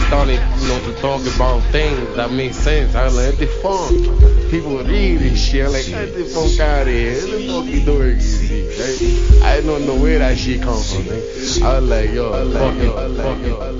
started, to talk about things that make sense. I was like, the funk. People read this shit. Like, get the funk out of here. What the fuck you doing? Right? I don't know where that shit come from, man. I was like, yo, fuck it.